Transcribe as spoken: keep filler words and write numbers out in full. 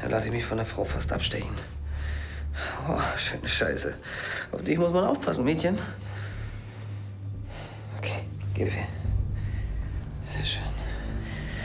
Da lasse ich mich von der Frau fast abstechen. Oh, schöne Scheiße. Auf dich muss man aufpassen, Mädchen. Okay, gib her.